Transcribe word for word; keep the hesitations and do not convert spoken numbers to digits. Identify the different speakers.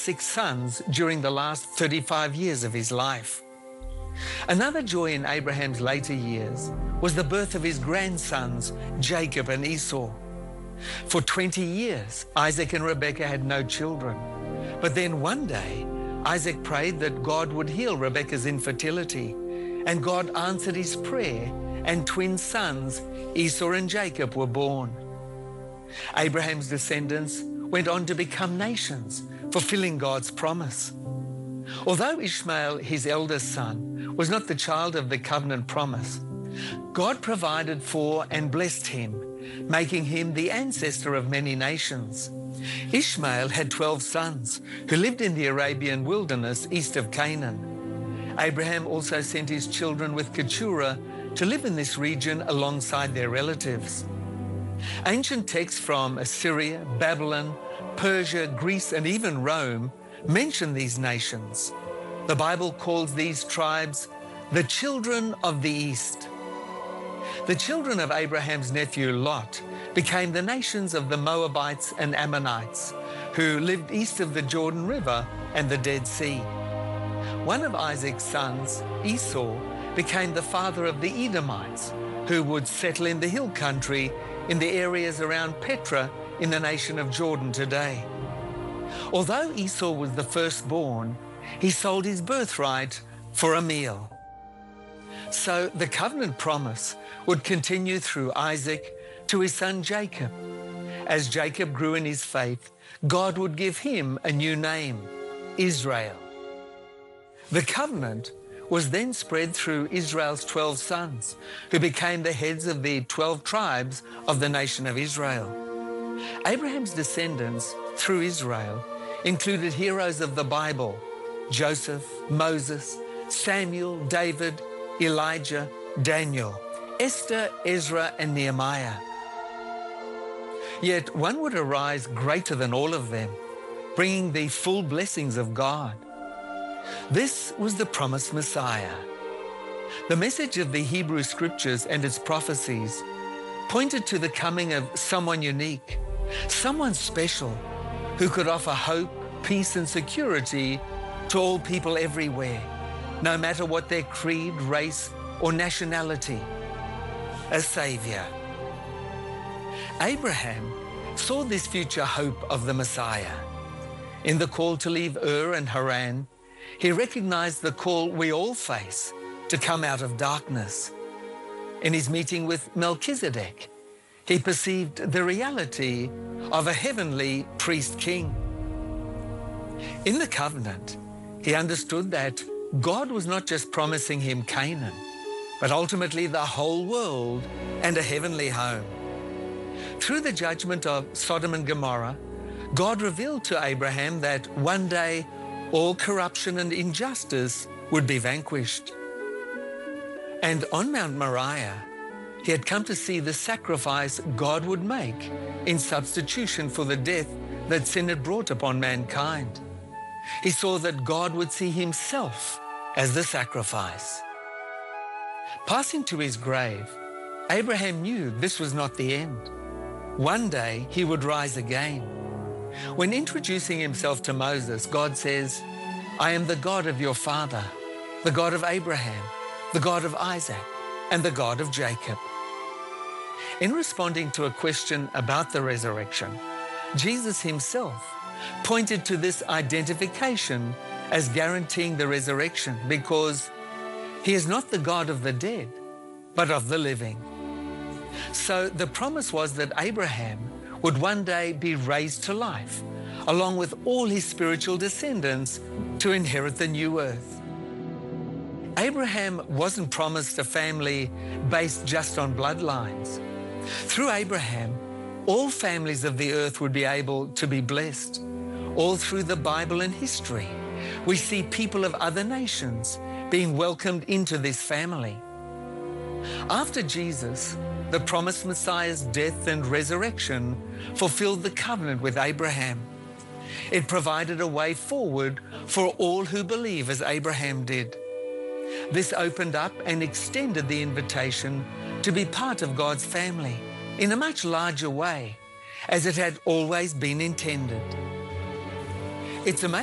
Speaker 1: six sons during the last thirty-five years of his life. Another joy in Abraham's later years was the birth of his grandsons, Jacob and Esau. For twenty years, Isaac and Rebekah had no children. But then one day, Isaac prayed that God would heal Rebekah's infertility, and God answered his prayer, and twin sons, Esau and Jacob, were born. Abraham's descendants went on to become nations, fulfilling God's promise. Although Ishmael, his eldest son, was not the child of the covenant promise, God provided for and blessed him, making him the ancestor of many nations. Ishmael had twelve sons who lived in the Arabian wilderness east of Canaan. Abraham also sent his children with Keturah to live in this region alongside their relatives. Ancient texts from Assyria, Babylon, Persia, Greece, and even Rome mention these nations. The Bible calls these tribes the children of the East. The children of Abraham's nephew Lot became the nations of the Moabites and Ammonites, who lived east of the Jordan River and the Dead Sea. One of Isaac's sons, Esau, became the father of the Edomites, who would settle in the hill country in the areas around Petra in the nation of Jordan today. Although Esau was the firstborn, he sold his birthright for a meal. So the covenant promise would continue through Isaac to his son Jacob. As Jacob grew in his faith, God would give him a new name, Israel. The covenant was then spread through Israel's twelve sons, who became the heads of the twelve tribes of the nation of Israel. Abraham's descendants through Israel included heroes of the Bible: Joseph, Moses, Samuel, David, Elijah, Daniel, Esther, Ezra, and Nehemiah. Yet one would arise greater than all of them, bringing the full blessings of God. This was the promised Messiah. The message of the Hebrew Scriptures and its prophecies pointed to the coming of someone unique, someone special, who could offer hope, peace, and security to all people everywhere, no matter what their creed, race, or nationality. A Savior. Abraham saw this future hope of the Messiah. In the call to leave Ur and Haran, he recognized the call we all face to come out of darkness. In his meeting with Melchizedek, he perceived the reality of a heavenly priest-king. In the covenant, he understood that God was not just promising him Canaan, but ultimately the whole world and a heavenly home. Through the judgment of Sodom and Gomorrah, God revealed to Abraham that one day all corruption and injustice would be vanquished. And on Mount Moriah, he had come to see the sacrifice God would make in substitution for the death that sin had brought upon mankind. He saw that God would see himself as the sacrifice. Passing to his grave, Abraham knew this was not the end. One day he would rise again. When introducing himself to Moses, God says, "I am the God of your father, the God of Abraham, the God of Isaac, and the God of Jacob." In responding to a question about the resurrection, Jesus himself pointed to this identification as guaranteeing the resurrection, because he is not the God of the dead, but of the living. So the promise was that Abraham would one day be raised to life, along with all his spiritual descendants, to inherit the new earth. Abraham wasn't promised a family based just on bloodlines. Through Abraham, all families of the earth would be able to be blessed. All through the Bible and history, we see people of other nations being welcomed into this family. After Jesus, the promised Messiah's death and resurrection fulfilled the covenant with Abraham. It provided a way forward for all who believe as Abraham did. This opened up and extended the invitation to be part of God's family in a much larger way, as it had always been intended. It's amazing